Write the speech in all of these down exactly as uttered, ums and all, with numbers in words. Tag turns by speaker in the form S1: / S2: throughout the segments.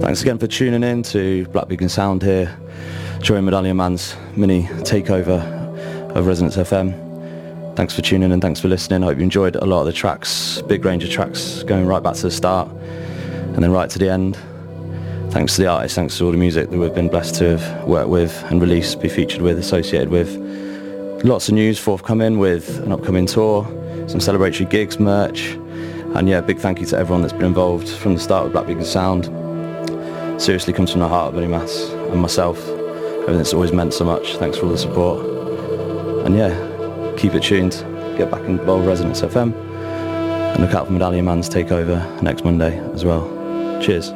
S1: Thanks again for tuning in to Black Beacon Sound here during Medallion Man's mini takeover of Resonance F M. Thanks for tuning in, thanks for listening. I hope you enjoyed a lot of the tracks, big range of tracks going right back to the start and then right to the end. Thanks to the artists, thanks to all the music that we've been blessed to have worked with and released, be featured with, associated with. Lots of news forthcoming with an upcoming tour, some celebratory gigs, merch, and yeah, big thank you to everyone that's been involved from the start of Black Beacon Sound. Seriously comes from the heart of Benny Mass and myself. Everything's always meant so much. Thanks for all the support. And yeah, keep it tuned. Get back involved with Resonance F M. And look out for Medallion Man's takeover next Monday as well. Cheers.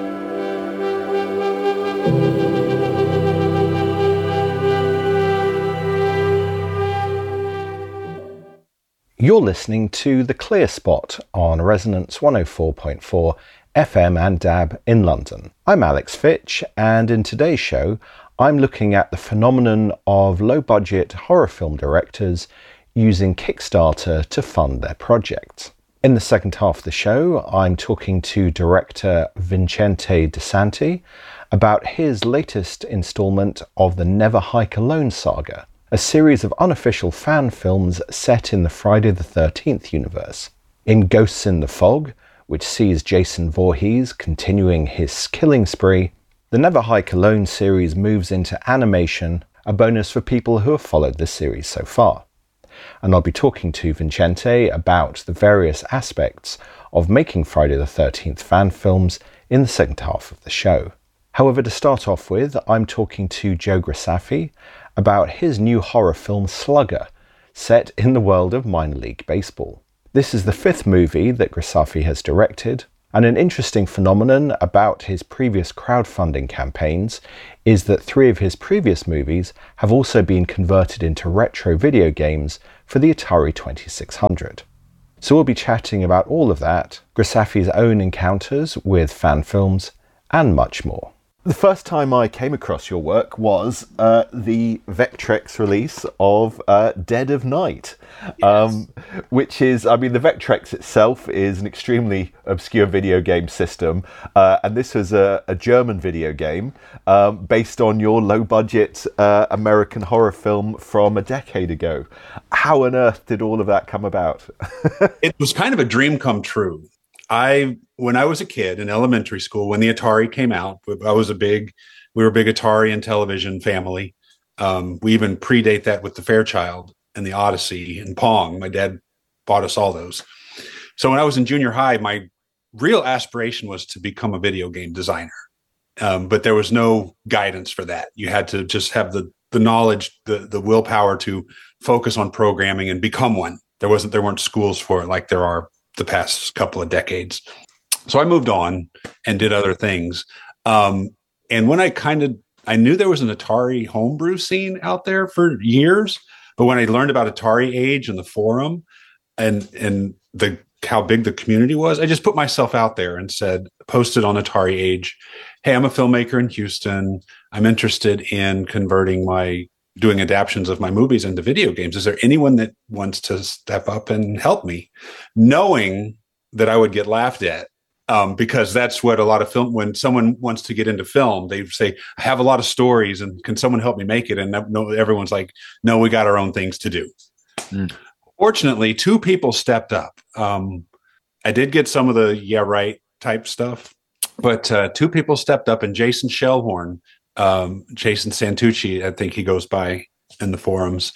S2: You're listening to The Clear Spot on Resonance one oh four point four F M and D A B in London. I'm Alex Fitch, and in today's show I'm looking at the phenomenon of low-budget horror film directors using Kickstarter to fund their projects. In the second half of the show, I'm talking to director Vincente De Santi about his latest instalment of the Never Hike Alone saga, a series of unofficial fan films set in the Friday the thirteenth universe. In Ghosts in the Fog, which sees Jason Voorhees continuing his killing spree, the Never Hike Alone series moves into animation, a bonus for people who have followed this series so far. And I'll be talking to Vincente about the various aspects of making Friday the thirteenth fan films in the second half of the show. However, to start off with, I'm talking to Joe Grassafi about his new horror film Slugger, set in the world of minor league baseball. This is the fifth movie that Grassafi has directed, and an interesting phenomenon about his previous crowdfunding campaigns is that three of his previous movies have also been converted into retro video games for the Atari twenty-six hundred. So we'll be chatting about all of that, Grassafi's own encounters with fan films, and much more. The first time I came across your work was uh, the Vectrex release of uh, Dead of Night, yes. um, which is, I mean, the Vectrex itself is an extremely obscure video game system, uh, and this was a, a German video game um, based on your low-budget uh, American horror film from a decade ago. How on earth did all of that come about?
S3: It was kind of a dream come true. I, when I was a kid in elementary school, when the Atari came out, I was a big, we were a big Atari and television family. Um, we even predate that with the Fairchild and the Odyssey and Pong. My dad bought us all those. So when I was in junior high, my real aspiration was to become a video game designer. Um, but there was no guidance for that. You had to just have the the knowledge, the the willpower to focus on programming and become one. There wasn't, there weren't schools for it like there are the past couple of decades. So I moved on and did other things. Um, and when I kind of, I knew there was an Atari homebrew scene out there for years, but when I learned about Atari Age and the forum and, and the, how big the community was, I just put myself out there and said, posted on Atari Age, hey, I'm a filmmaker in Houston. I'm interested in converting my doing adaptions of my movies into video games. Is there anyone that wants to step up and help me? Knowing that I would get laughed at, um, because that's what a lot of film, when someone wants to get into film, they say, I have a lot of stories and can someone help me make it? And no, everyone's like, no, we got our own things to do. Mm. Fortunately, two people stepped up. Um, I did get some of the, yeah, right type stuff, but uh, two people stepped up, and Jason Shellhorn, Um, Jason Santucci, I think he goes by in the forums,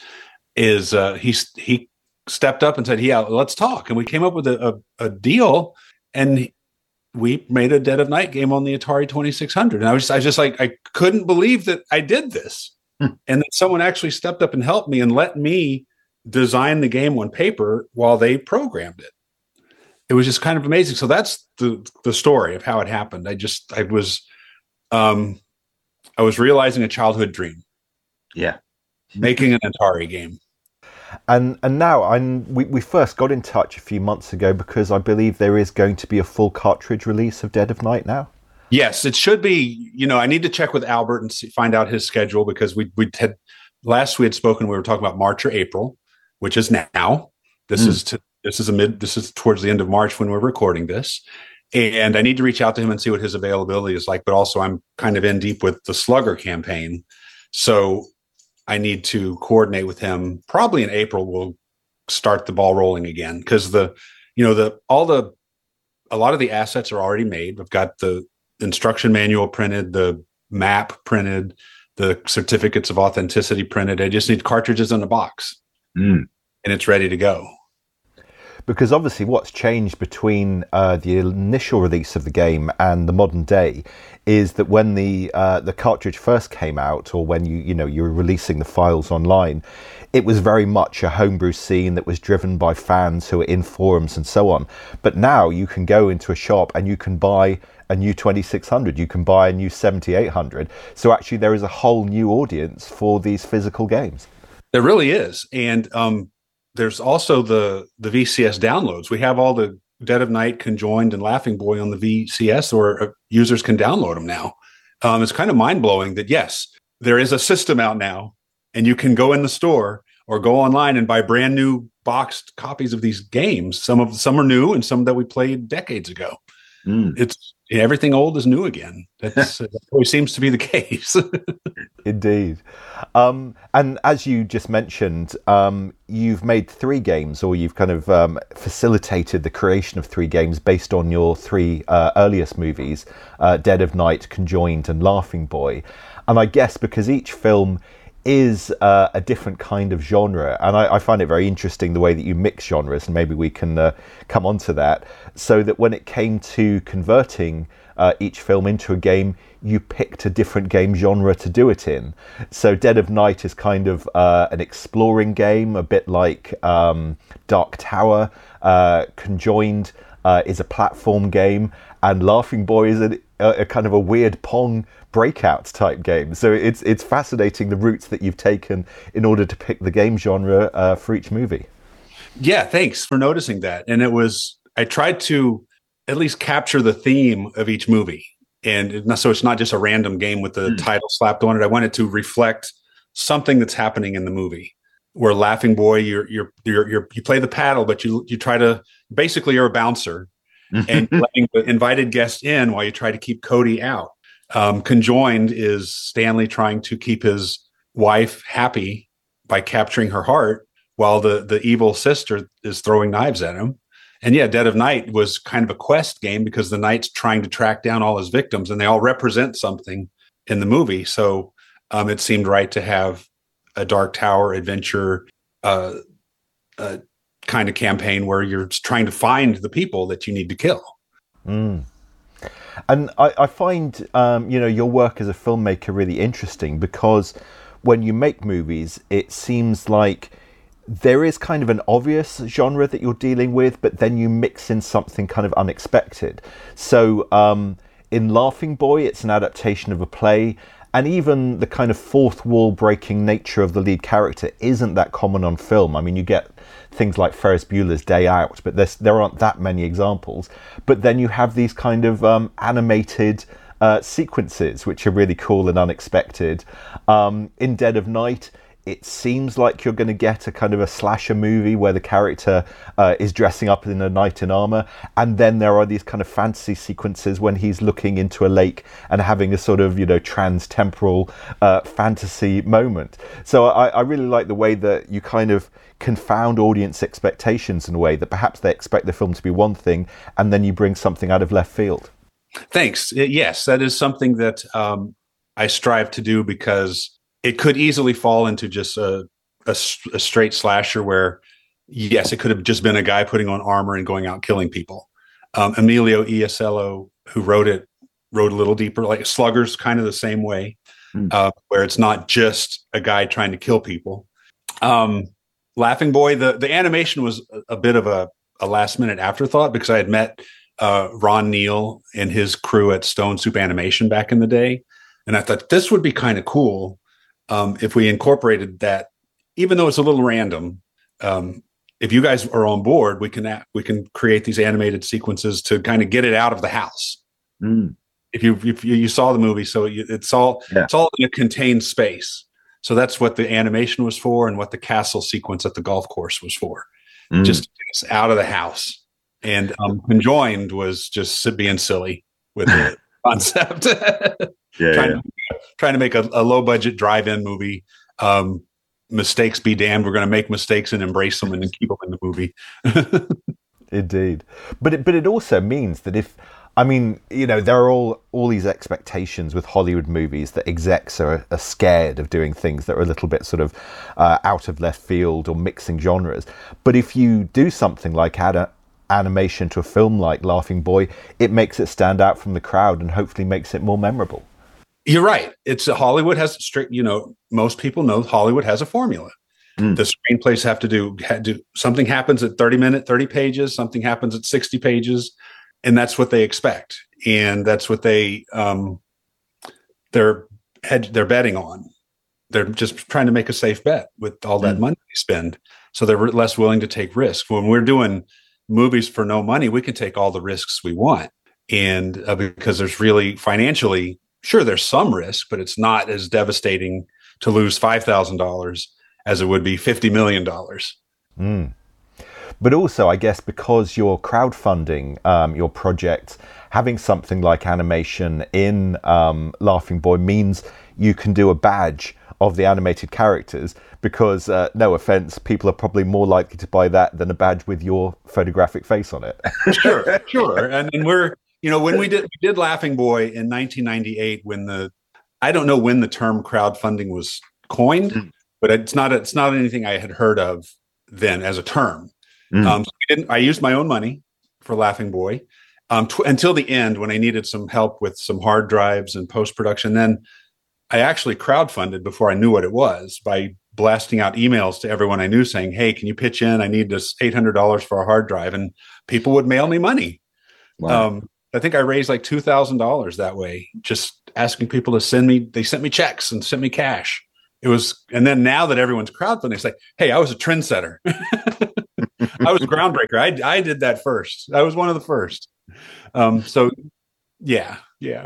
S3: is uh, he he stepped up and said, "Yeah, let's talk." And we came up with a, a, a deal, and we made a Dead of Night game on the Atari twenty-six hundred. And I was just, I was just like, I couldn't believe that I did this, hmm. and that someone actually stepped up and helped me and let me design the game on paper while they programmed it. It was just kind of amazing. So that's the the story of how it happened. I just I was. Um, I was realizing a childhood dream.
S4: Yeah.
S3: Making an Atari game.
S2: And and now I'm we, we first got in touch a few months ago because I believe there is going to be a full cartridge release of Dead of Night now.
S3: Yes, it should be. You know, I need to check with Albert and see, find out his schedule, because we we had last we had spoken, we were talking about March or April, which is now. This mm. is to, this is a mid this is towards the end of March when we're recording this. and I need to reach out to him and see what his availability is like. But also, I'm kind of in deep with the Slugger campaign, so I need to coordinate with him. Probably in April, we'll start the ball rolling again, because the, you know, the all the a lot of the assets are already made. I've got the instruction manual printed, the map printed, the certificates of authenticity printed. I just need cartridges in a box,
S4: mm.
S3: and it's ready to go.
S2: Because obviously what's changed between uh, the initial release of the game and the modern day is that when the uh, the cartridge first came out, or when you you know you were releasing the files online, it was very much a homebrew scene that was driven by fans who were in forums and so on. But now you can go into a shop and you can buy a new twenty-six hundred, you can buy a new seventy-eight hundred. So actually there is a whole new audience for these physical games.
S3: There really is. And um, there's also the the V C S downloads. We have all the Dead of Night, Conjoined, and Laughing Boy on the V C S, or uh, users can download them now. Um, it's kind of mind-blowing that, yes, there is a system out now, and you can go in the store or go online and buy brand new boxed copies of these games. Some of some are new, and some that we played decades ago.
S4: Mm.
S3: It's everything old is new again. That's, that always seems to be the case.
S2: Indeed. Um, and as you just mentioned, um, you've made three games, or you've kind of um, facilitated the creation of three games based on your three uh, earliest movies, uh, Dead of Night, Conjoined, and Laughing Boy. And I guess because each film is uh, a different kind of genre, and I, I find it very interesting the way that you mix genres, and maybe we can uh, come on to that, so that when it came to converting uh, each film into a game, you picked a different game genre to do it in. So Dead of Night is kind of uh, an exploring game, a bit like um, Dark Tower. uh, Conjoined uh, is a platform game, and Laughing Boy is a, a kind of a weird Pong breakout type game. So it's it's fascinating the routes that you've taken in order to pick the game genre uh, for each movie.
S3: Yeah, thanks for noticing that. And it was, I tried to at least capture the theme of each movie. And so it's not just a random game with the mm. title slapped on it. I wanted to reflect something that's happening in the movie. Where Laughing Boy, you're you're you're, you're you play the paddle, but you you try to, basically you're a bouncer and letting the invited guest in while you try to keep Cody out. Um, Conjoined is Stanley trying to keep his wife happy by capturing her heart, while the the evil sister is throwing knives at him. And yeah, Dead of Night was kind of a quest game, because the knight's trying to track down all his victims, and they all represent something in the movie. So um, it seemed right to have a Dark Tower adventure uh, uh, kind of campaign where you're trying to find the people that you need to kill.
S2: Mm. And I, I find, um, you know, your work as a filmmaker really interesting, because when you make movies, it seems like there is kind of an obvious genre that you're dealing with, but then you mix in something kind of unexpected. So um, in Laughing Boy, it's an adaptation of a play, and even the kind of fourth wall breaking nature of the lead character isn't that common on film. I mean, you get things like Ferris Bueller's Day Out, but there's, there aren't that many examples. But then you have these kind of um, animated uh, sequences, which are really cool and unexpected. Um, in Dead of Night, it seems like you're going to get a kind of a slasher movie where the character uh, is dressing up in a knight in armor, and then there are these kind of fantasy sequences when he's looking into a lake and having a sort of, you know, trans-temporal uh, fantasy moment. So I, I really like the way that you kind of confound audience expectations in a way that perhaps they expect the film to be one thing, and then you bring something out of left field.
S3: Thanks. Yes, that is something that um, I strive to do, because it could easily fall into just a, a, a straight slasher where, yes, it could have just been a guy putting on armor and going out killing people. Um, Emilio Iesello, who wrote it, wrote a little deeper, like Slugger's kind of the same way, mm. uh, where it's not just a guy trying to kill people. Um, Laughing Boy, the, the animation was a, a bit of a, a last minute afterthought, because I had met uh, Ron Neal and his crew at Stone Soup Animation back in the day. And I thought this would be kind of cool Um, if we incorporated that, even though it's a little random. Um, if you guys are on board, we can we can create these animated sequences to kind of get it out of the house.
S4: Mm.
S3: If you if you, you saw the movie, so you, it's all yeah. it's all in a contained space. So that's what the animation was for, and what the castle sequence at the golf course was for, mm. just to get us out of the house And um, Conjoined was just being silly with the concept.
S4: yeah,
S3: trying,
S4: yeah.
S3: To, trying to make a, a low budget drive-in movie. Um, mistakes be damned. We're going to make mistakes and embrace them and then keep them in the movie.
S2: Indeed. But it, but it also means that if, I mean, you know, there are all, all these expectations with Hollywood movies that execs are, are scared of doing things that are a little bit sort of uh, out of left field or mixing genres. But if you do something like add a, animation to a film like Laughing Boy, it makes it stand out from the crowd and hopefully makes it more memorable.
S3: You're right. It's Hollywood has strict, you know, most people know Hollywood has a formula. Mm. The screenplays have to do, have to, something happens at thirty minute, thirty pages, something happens at sixty pages. And that's what they expect. And that's what they, um, they're, they're betting on. They're just trying to make a safe bet with all that mm. money they spend. So they're less willing to take risks. When we're doing movies for no money, we can take all the risks we want. And uh, because there's really financially, sure, there's some risk, but it's not as devastating to lose five thousand dollars as it would be fifty million dollars.
S2: Mm. But also, I guess, because you're crowdfunding um, your project, having something like animation in um, Laughing Boy means you can do a badge of the animated characters because, uh, no offense, people are probably more likely to buy that than a badge with your photographic face on it.
S3: Sure, sure. And, and we're, you know, when we did, we did Laughing Boy in nineteen ninety-eight, when the, I don't know when the term crowdfunding was coined, mm. but it's not, it's not anything I had heard of then as a term. Mm. Um, so we didn't, I used my own money for Laughing Boy um, tw- until the end when I needed some help with some hard drives and post-production. Then I actually crowdfunded before I knew what it was by blasting out emails to everyone I knew saying, hey, can you pitch in? I need this eight hundred dollars for a hard drive. And people would mail me money. Wow. Um, I think I raised like two thousand dollars that way, just asking people to send me, they sent me checks and sent me cash. It was, and then now that everyone's crowdfunding, it's like, hey, I was a trendsetter. I was a groundbreaker. I, I did that first. I was one of the first. Um, so yeah, yeah.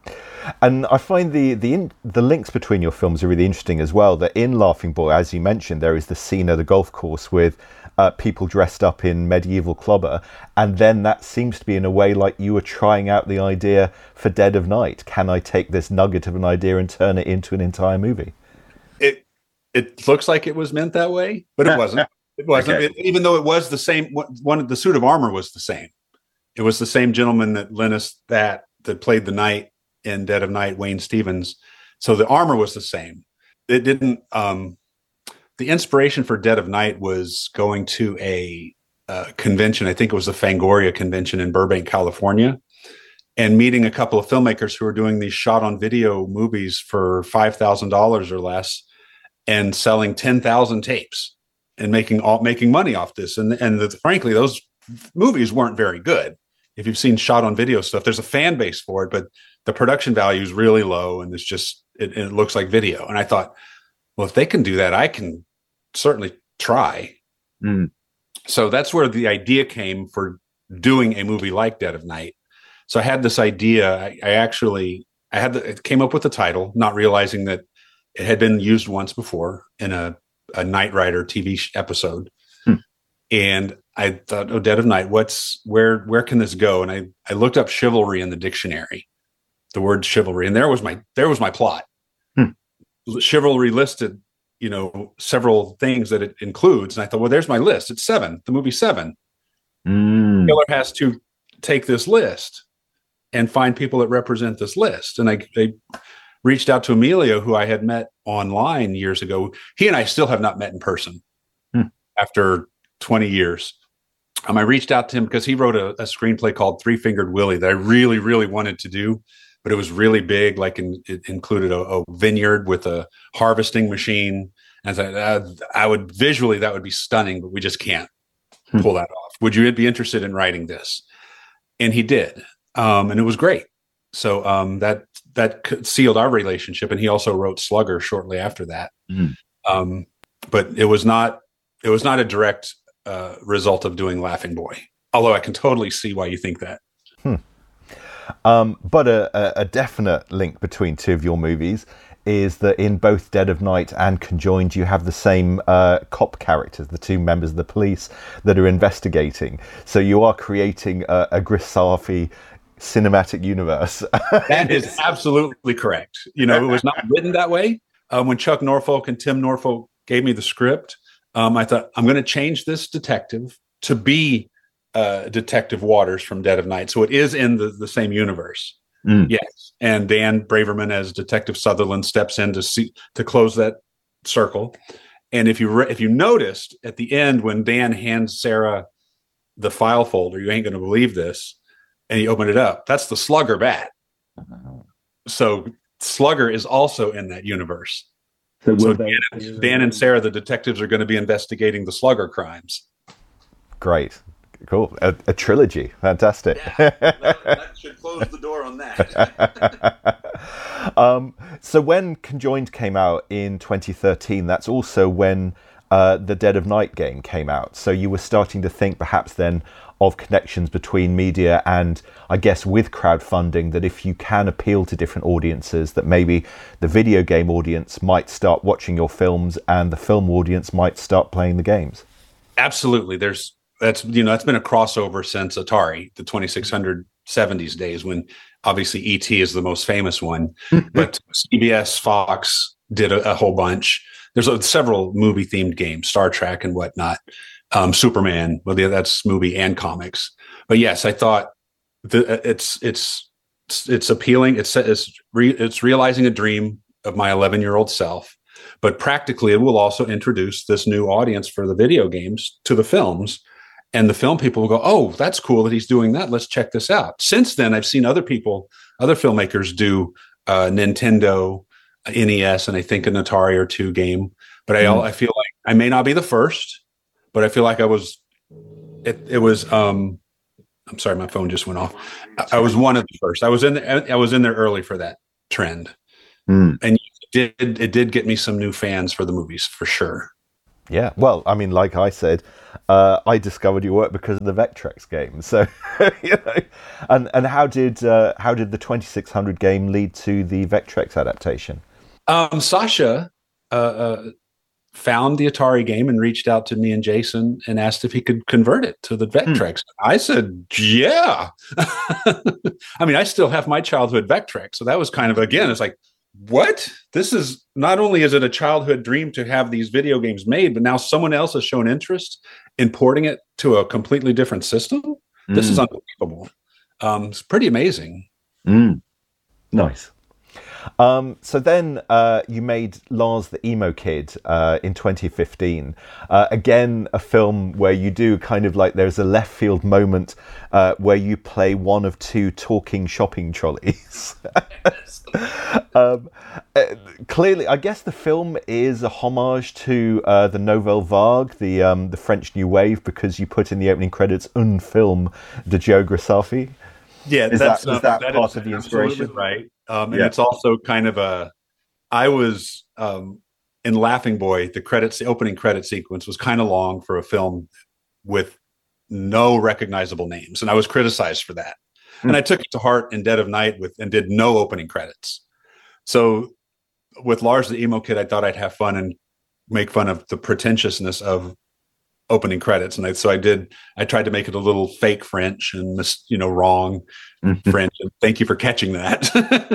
S2: And I find the the in, the links between your films are really interesting as well. That in Laughing Boy, as you mentioned, there is the scene at a golf course with uh, people dressed up in medieval clobber, and then that seems to be in a way like you were trying out the idea for Dead of Night. Can I take this nugget of an idea and turn it into an entire movie?
S3: It it looks like it was meant that way, but it wasn't. It wasn't. Okay. It, even though it was the same. One of the suit of armor was the same. It was the same gentleman that lent us that that played the knight in Dead of Night, Wayne Stevens. So the armor was the same. It didn't, um, the inspiration for Dead of Night was going to a uh, convention. I think it was the Fangoria convention in Burbank, California, and meeting a couple of filmmakers who were doing these shot on video movies for five thousand dollars or less and selling ten thousand tapes and making all, making money off this. And, and the, frankly, those movies weren't very good. If you've seen shot on video stuff, there's a fan base for it, but the production value is really low and it's just, it, it looks like video. And I thought, well, if they can do that, I can certainly try. Mm. So that's where the idea came for doing a movie like Dead of Night. So I had this idea. I, I actually, I had the, it came up with the title, not realizing that it had been used once before in a, a Knight Rider T V episode. Hmm. And I thought, oh, Dead of Night, what's, where, where can this go? And I, I looked up chivalry in the dictionary, the word chivalry, and there was my, there was my plot. Hmm. Chivalry listed, you know, several things that it includes. And I thought, well, there's my list. It's seven, the movie Seven. Mm. Killer has to take this list and find people that represent this list. And I, I reached out to Emilio, who I had met online years ago. He and I still have not met in person hmm. after twenty years. Um, I reached out to him because he wrote a, a screenplay called Three Fingered Willie that I really, really wanted to do, but it was really big. Like in, it included a, a vineyard with a harvesting machine. And I thought, uh, I would visually, that would be stunning, but we just can't hmm. pull that off. Would you be interested in writing this? And he did. Um, and it was great. So um, that, that sealed our relationship. And he also wrote Slugger shortly after that. Hmm. Um, but it was not, it was not a direct uh, result of doing Laughing Boy. Although I can totally see why you think that.
S2: Hmm. Um, but a, a, a definite link between two of your movies is that in both Dead of Night and Conjoined, you have the same uh, cop characters, the two members of the police that are investigating. So you are creating a, a Grisafi cinematic universe.
S3: That is absolutely correct. You know, it was not written that way. Um, when Chuck Norfolk and Tim Norfolk gave me the script, um, I thought, I'm going to change this detective to be uh, Detective Waters from Dead of Night. So it is in the, the same universe. Mm. Yes. And Dan Braverman as Detective Sutherland steps in to see, to close that circle. And if you re- if you noticed at the end when Dan hands Sarah the file folder, you ain't going to believe this, and you open it up, that's the Slugger bat. Oh. So Slugger is also in that universe. So, so Dan, and, Dan and Sarah, the detectives, are going to be investigating the Slugger crimes.
S2: Great. Cool. A, a trilogy. Fantastic.
S3: Yeah, that, that should close the door on that.
S2: um, so when Conjoined came out in twenty thirteen, that's also when uh, the Dead of Night game came out. So you were starting to think perhaps then of connections between media and, I guess, with crowdfunding, that if you can appeal to different audiences, that maybe the video game audience might start watching your films and the film audience might start playing the games.
S3: Absolutely. There's That's, you know, that's been a crossover since Atari, the twenty-six seventies days, when obviously E T is the most famous one, but C B S, Fox did a, a whole bunch. There's a, several movie themed games, Star Trek and whatnot, um, Superman. Well, yeah, that's movie and comics. But yes, I thought the, it's it's it's appealing. It's it's re, it's realizing a dream of my eleven year old self. But practically, it will also introduce this new audience for the video games to the films. And the film people will go, oh, that's cool that he's doing that. Let's check this out. Since then, I've seen other people, other filmmakers do uh, Nintendo, N E S, and I think an Atari or two game. But I, mm. I feel like I may not be the first, but I feel like I was, it, it was, um, I'm sorry, my phone just went off. I, I was one of the first. I was in, the, I was in there early for that trend. Mm. And it did, it did get me some new fans for the movies, for sure.
S2: Yeah, well, I mean, like I said, uh, I discovered your work because of the Vectrex game. So, you know, and and how did uh, how did the twenty-six hundred game lead to the Vectrex adaptation?
S3: Um, Sasha uh, uh, found the Atari game and reached out to me and Jason and asked if he could convert it to the Vectrex. Hmm. I said, yeah. I mean, I still have my childhood Vectrex, so that was kind of, again, it's like, what? This is, not only is it a childhood dream to have these video games made, but now someone else has shown interest in porting it to a completely different system. Mm. This is unbelievable. Um, it's pretty amazing.
S2: Mm. Nice. Um, so then uh, you made Lars the Emo Kid uh, in twenty fifteen. Uh, again, a film where you do kind of like, there's a left field moment uh, where you play one of two talking shopping trolleys. um, uh, clearly, I guess the film is a homage to uh, the Nouvelle Vague, the um, the French New Wave, because you put in the opening credits "Un film de Joe Grisafi."
S3: Yeah,
S2: is
S3: that's
S2: that, is
S3: um,
S2: that,
S3: that
S2: part
S3: is
S2: of the inspiration?
S3: Right. Um, and
S2: yeah.
S3: It's also kind of a, I was um, in Laughing Boy, the credits, the opening credit sequence was kind of long for a film with no recognizable names. And I was criticized for that. Mm. And I took it to heart in Dead of Night with, and did no opening credits. So with Lars the Emo Kid, I thought I'd have fun and make fun of the pretentiousness of opening credits. And I, so I did, I tried to make it a little fake French and, mis, you know, wrong mm-hmm. French. And thank you for catching that.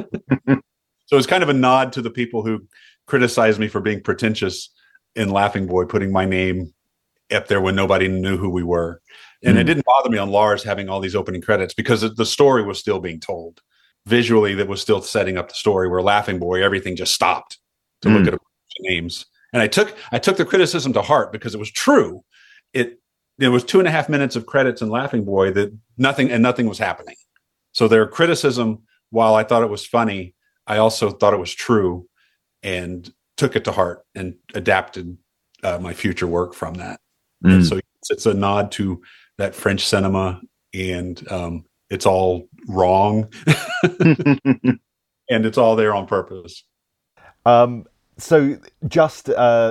S3: So it's kind of a nod to the people who criticized me for being pretentious in Laughing Boy, putting my name up there when nobody knew who we were. And mm. it didn't bother me on Lars having all these opening credits because the story was still being told. Visually, that was still setting up the story, where Laughing Boy, everything just stopped to mm. look at a bunch of names. And I took, I took the criticism to heart because it was true. It there was two and a half minutes of credits in Laughing Boy that nothing and nothing was happening. So their criticism, while I thought it was funny, I also thought it was true and took it to heart and adapted uh, my future work from that. Mm. And so it's, it's a nod to that French cinema, and um, it's all wrong and it's all there on purpose.
S2: Um, so just uh,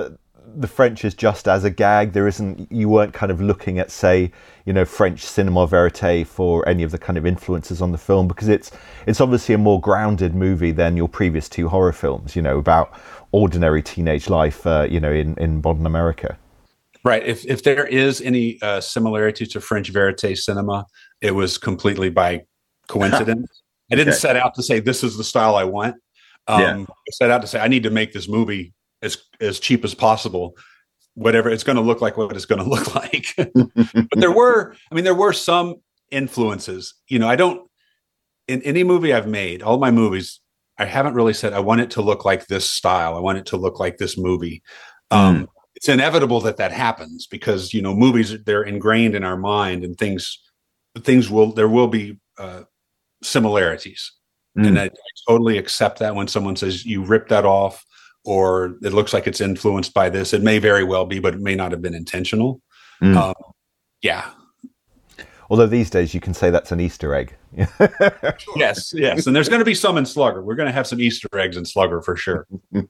S2: the French is just as a gag. There isn't, you weren't kind of looking at, say, you know, French cinema verite for any of the kind of influences on the film, because it's it's obviously a more grounded movie than your previous two horror films, you know, about ordinary teenage life, uh, you know, in, in modern America.
S3: Right. If if there is any uh, similarity to French verite cinema, it was completely by coincidence. I didn't
S4: Okay.
S3: set out to say this is the style I want. Um,
S4: Yeah.
S3: I set out to say I need to make this movie as as cheap as possible. Whatever it's going to look like, what it's going to look like. But there were, I mean, there were some influences. You know, I don't in any movie I've made, all my movies, I haven't really said I want it to look like this style. I want it to look like this movie. Um,
S4: Mm.
S3: It's inevitable that that happens because you know movies they're ingrained in our mind and things things will there will be uh, similarities.
S4: Mm.
S3: And I, I totally accept that when someone says you ripped that off or it looks like it's influenced by this. It may very well be, but it may not have been intentional.
S4: Mm.
S3: Um, yeah.
S2: Although these days you can say that's an Easter egg.
S3: Yes, yes. And there's going to be some in Slugger. We're going to have some Easter eggs in Slugger for sure.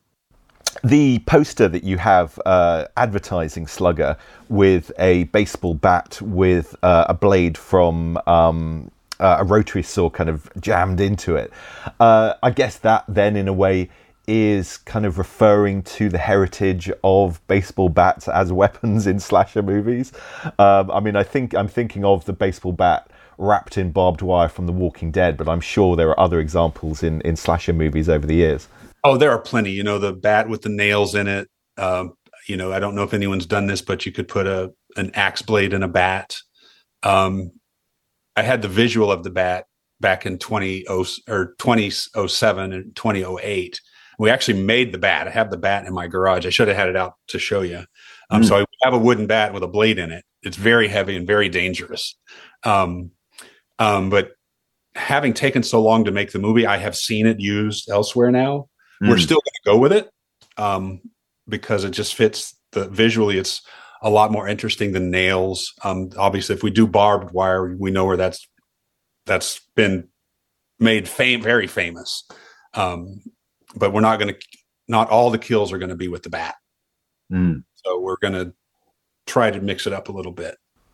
S2: The poster that you have uh, advertising Slugger with a baseball bat with uh, a blade from um, uh, a rotary saw kind of jammed into it. Uh, I guess that then in a way is kind of referring to the heritage of baseball bats as weapons in slasher movies. Um, I mean, I think I'm thinking of the baseball bat wrapped in barbed wire from The Walking Dead, but I'm sure there are other examples in, in slasher movies over the years.
S3: Oh, there are plenty. You know, the bat with the nails in it. Um, you know, I don't know if anyone's done this, but you could put a an axe blade in a bat. Um, I had the visual of the bat back in twenty oh or twenty oh seven and twenty oh eight. We actually made the bat. I have the bat in my garage. I should have had it out to show you. Um,
S4: Mm.
S3: So I have a wooden bat with a blade in it. It's very heavy and very dangerous. Um, um, but having taken so long to make the movie, I have seen it used elsewhere now. We're
S4: Mm.
S3: still going to go with it um, because it just fits the visually. It's a lot more interesting than nails. Um, obviously, if we do barbed wire, we know where that's that's been made fame very famous. Um, but we're not going to. Not all the kills are going to be with the bat.
S4: Mm.
S3: So we're going to try to mix it up a little bit.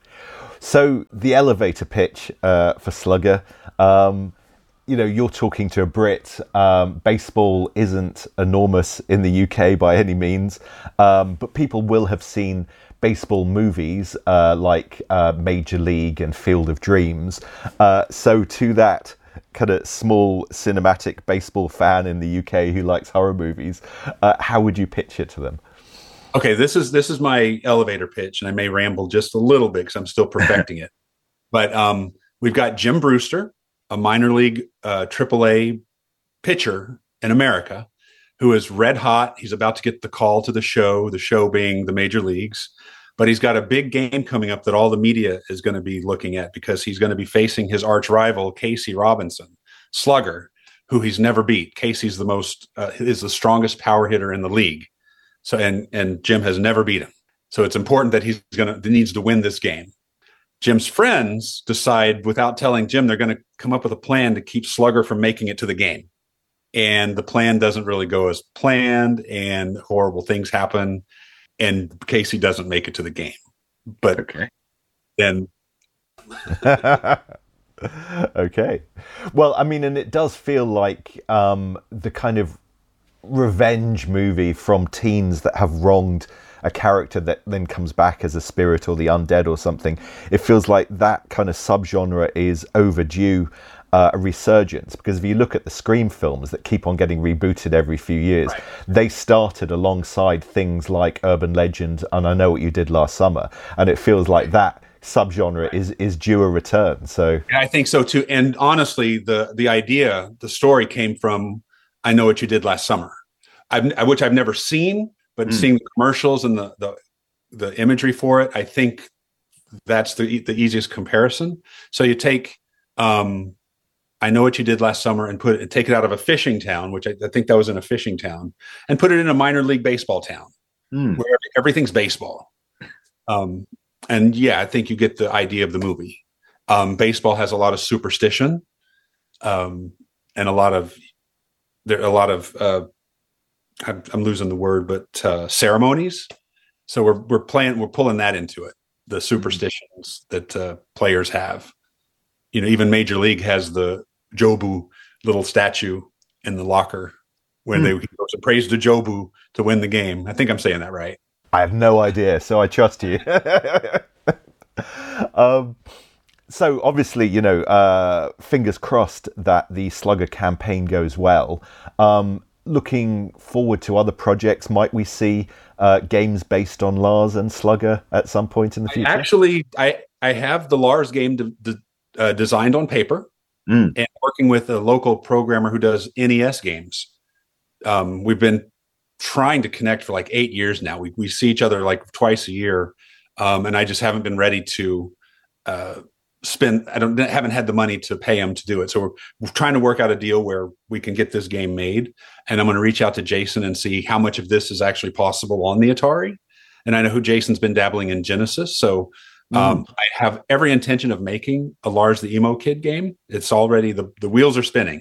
S2: So the elevator pitch uh, for Slugger, um, you know, you're talking to a Brit. Um, baseball isn't enormous in the U K by any means, um, but people will have seen baseball movies uh, like uh, Major League and Field of Dreams. Uh, so to that kind of small cinematic baseball fan in the U K who likes horror movies, uh, how would you pitch it to them?
S3: Okay, this is this is my elevator pitch, and I may ramble just a little bit because I'm still perfecting it. But um, we've got Jim Brewster, a minor league uh, triple A pitcher in America, who is red hot. He's about to get the call to the show, the show being the major leagues. But he's got a big game coming up that all the media is going to be looking at because he's going to be facing his arch rival, Casey Robinson, slugger, who he's never beat. Casey's the most uh, is the strongest power hitter in the league. So and and Jim has never beat him. So it's important that he's going to needs to win this game. Jim's friends decide without telling Jim they're going to come up with a plan to keep Slugger from making it to the game. And the plan doesn't really go as planned and horrible things happen and Casey doesn't make it to the game. But
S4: Okay.
S3: then
S2: Okay. Well, I mean, and it does feel like um, the kind of revenge movie from teens that have wronged a character that then comes back as a spirit or the undead or something. It feels like that kind of subgenre is overdue uh, a resurgence, because if you look at the Scream films that keep on getting rebooted every few years,
S3: Right.
S2: they started alongside things like Urban Legend and I Know What You Did Last Summer, and it feels like that subgenre is is due a return. So
S3: I think so too. And honestly, the the idea, the story came from I Know What You Did Last Summer, I've, which I've never seen, but
S4: Mm.
S3: seeing the commercials and the, the the imagery for it, I think that's the the easiest comparison. So you take um, I Know What You Did Last Summer and put it, take it out of a fishing town, which I, I think that was in a fishing town, and put it in a minor league baseball town
S4: Mm.
S3: where everything's baseball. Um, and yeah, I think you get the idea of the movie. Um, baseball has a lot of superstition, um, and a lot of there are a lot of uh, I'm, I'm losing the word, but uh, ceremonies So we're we're playing, we're pulling that into it. The superstitions that uh, players have. You know, even Major League has the Jobu little statue in the locker when mm. they go to praise to Jobu to win the game. I think I'm saying that right.
S2: I have no idea, so I trust you. um, so obviously, you know, uh, fingers crossed that the Slugger campaign goes well. Um, looking forward to other projects, might we see uh, games based on Lars and Slugger at some point in the future?
S3: I actually, I, I have the Lars game de- de- uh, designed on paper mm. and working with a local programmer who does N E S games. Um, we've been trying to connect for like eight years now. We we see each other like twice a year, um, and I just haven't been ready to uh, spend. I don't haven't had the money to pay him to do it. So we're, we're trying to work out a deal where we can get this game made. And I'm going to reach out to Jason and see how much of this is actually possible on the Atari. And I know who Jason's been dabbling in Genesis, so um, mm. I have every intention of making a Lars the Emo Kid game. It's already the the wheels are spinning,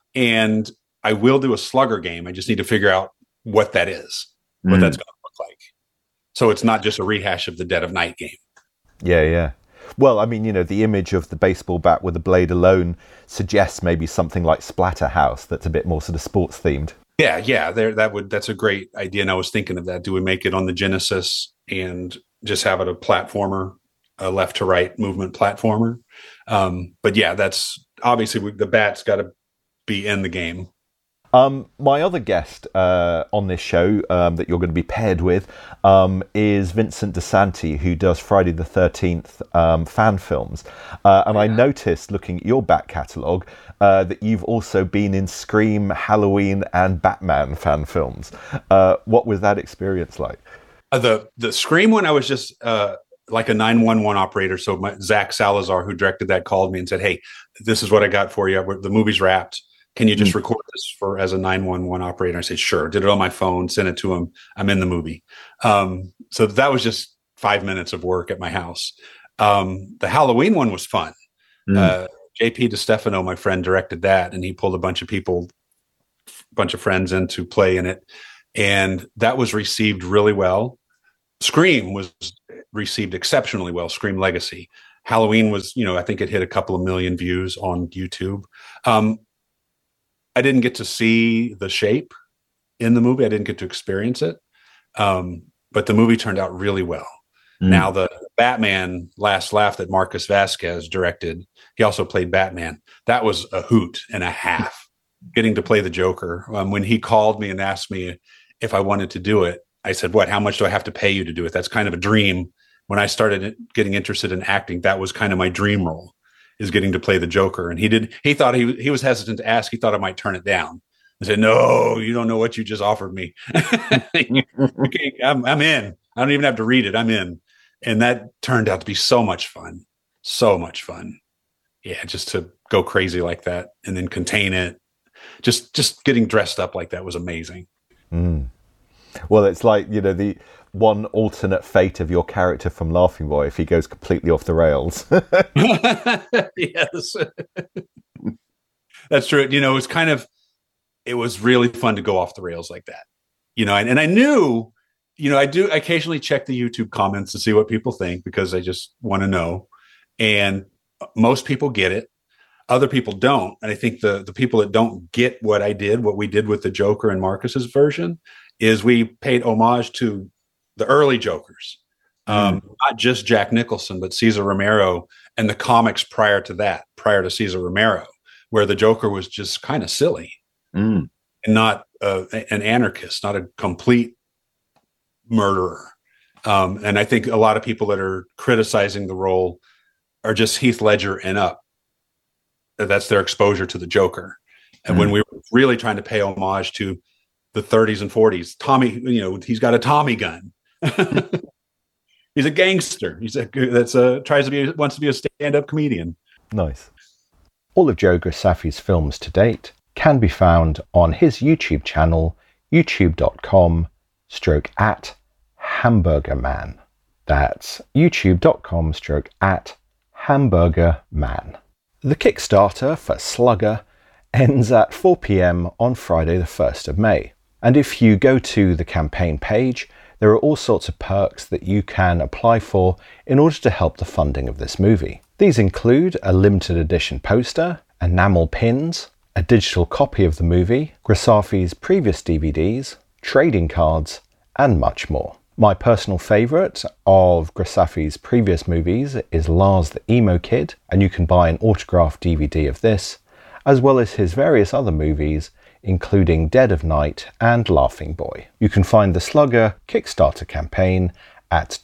S3: and I will do a Slugger game. I just need to figure out what that is, what mm. that's going to look like. So it's not just a rehash of the Dead of Night game.
S2: Yeah, yeah. Well, I mean, you know, the image of the baseball bat with the blade alone suggests maybe something like Splatterhouse that's a bit more sort of sports themed.
S3: Yeah, yeah. There, that would that's a great idea. And I was thinking of that. Do we make it on the Genesis and just have it a platformer, a left to right movement platformer? Um, but yeah, that's obviously we, the bat's got to be in the game.
S2: Um, my other guest uh, on this show um, that you're going to be paired with um, is Vincent DeSanti, who does Friday the thirteenth um, fan films. Uh, and yeah. I noticed, looking at your back catalogue, uh, that you've also been in Scream, Halloween, and Batman fan films. Uh, what was that experience like?
S3: Uh, the the Scream one, I was just uh, like a nine one one operator. So my, Zach Salazar, who directed that, called me and said, "Hey, this is what I got for you. The movie's wrapped. Can you just record this for as a nine one one operator?" I said, sure. Did it on my phone, sent it to him. I'm in the movie. Um, so that was just five minutes of work at my house. Um, the Halloween one was fun. Mm. Uh, J P DeStefano, my friend, directed that, and he pulled a bunch of people, a bunch of friends in to play in it. And that was received really well. Scream was received exceptionally well, Scream Legacy. Halloween was, you know, I think it hit a couple of million views on YouTube. Um, I didn't get to see the shape in the movie. I didn't get to experience it. Um, but the movie turned out really well. Mm. Now, the Batman Last Laugh that Marcus Vasquez directed, he also played Batman. That was a hoot and a half, getting to play the Joker. Um, when he called me and asked me if I wanted to do it, I said, what, how much do I have to pay you to do it? That's kind of a dream. When I started getting interested in acting, that was kind of my dream role, is getting to play the Joker. And he did, he thought he, he was hesitant to ask. He thought I might turn it down. I said, no, you don't know what you just offered me. I'm, I'm in. I don't even have to read it. I'm in. And that turned out to be so much fun. So much fun. Yeah. Just to go crazy like that and then contain it. Just, just getting dressed up like that was amazing.
S2: Mm. Well, it's like, you know, the one alternate fate of your character from Laughing Boy if he goes completely off the rails.
S3: Yes. That's true. You know, it's kind of, it was really fun to go off the rails like that. You know, and, and I knew, you know, I do occasionally check the YouTube comments to see what people think because I just want to know. And most people get it. Other people don't. And I think the, the people that don't get what I did, what we did with the Joker and Marcus's version, is we paid homage to the early Jokers, um, mm. not just Jack Nicholson, but Cesar Romero and the comics prior to that, prior to Cesar Romero, where the Joker was just kind of silly mm. and not uh, an anarchist, not a complete murderer. Um, and I think a lot of people that are criticizing the role are just Heath Ledger and up. That's their exposure to the Joker. And mm. when we were really trying to pay homage to the thirties and forties, Tommy, you know, he's got a Tommy gun. He's a gangster. He's a that's a tries to be wants to be a stand-up comedian.
S2: Nice. All of Joe Grassafi's films to date can be found on his YouTube channel, youtube.com stroke at Hamburger Man. That's youtube.com stroke at Hamburger Man. The Kickstarter for Slugger ends at four p.m. on Friday the first of May. And if you go to the campaign page, there are all sorts of perks that you can apply for in order to help the funding of this movie. These include a limited edition poster, enamel pins, a digital copy of the movie, Grassafi's previous D V Ds, trading cards, and much more. My personal favourite of Grassafi's previous movies is Lars the Emo Kid, and you can buy an autographed D V D of this, as well as his various other movies, including Dead of Night and Laughing Boy. You can find the Slugger Kickstarter campaign at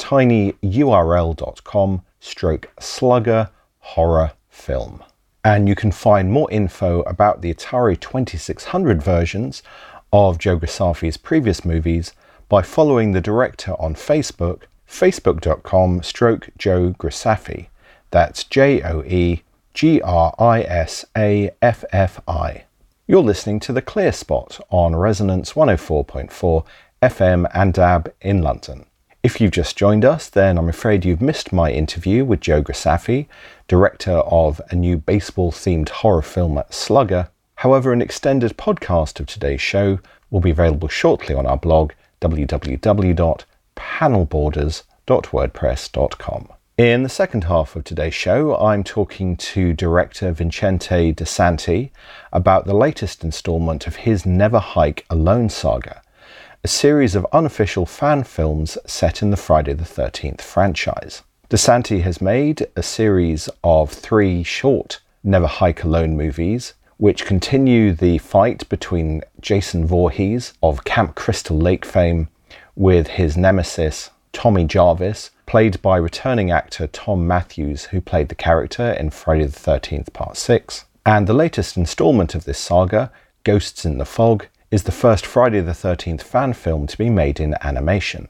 S2: tinyurl.com stroke slugger horror film. And you can find more info about the Atari twenty-six hundred versions of Joe Grassafi's previous movies by following the director on Facebook, facebook.com stroke Joe Grassafi. That's J O E G R I S A F F I. You're listening to The Clear Spot on Resonance one oh four point four F M and D A B in London. If you've just joined us, then I'm afraid you've missed my interview with Joe Grassafi, director of a new baseball-themed horror film Slugger. However, an extended podcast of today's show will be available shortly on our blog, w w w dot panel borders dot wordpress dot com. In the second half of today's show, I'm talking to director Vincente DeSanti about the latest instalment of his Never Hike Alone saga, a series of unofficial fan films set in the Friday the thirteenth franchise. DeSanti has made a series of three short Never Hike Alone movies, which continue the fight between Jason Voorhees of Camp Crystal Lake fame with his nemesis Tommy Jarvis, played by returning actor Tom Matthews, who played the character in Friday the thirteenth Part six. And the latest instalment of this saga, Ghosts in the Fog, is the first Friday the thirteenth fan film to be made in animation.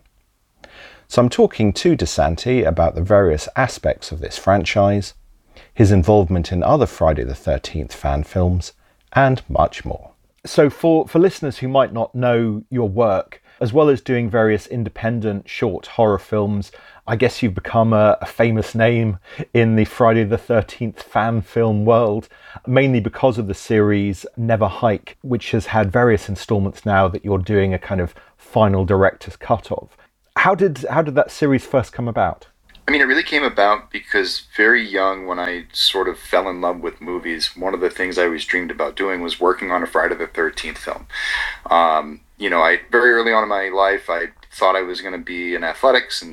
S2: So I'm talking to DeSanti about the various aspects of this franchise, his involvement in other Friday the thirteenth fan films, and much more. So for, for listeners who might not know your work, as well as doing various independent short horror films, I guess you've become a, a famous name in the Friday the thirteenth fan film world, mainly because of the series Never Hike, which has had various installments now that you're doing a kind of final director's cut of. How did how did that series first come about?
S4: I mean, it really came about because very young, when I sort of fell in love with movies, one of the things I always dreamed about doing was working on a Friday the thirteenth film. Um, you know, I very early on in my life, I thought I was going to be in athletics and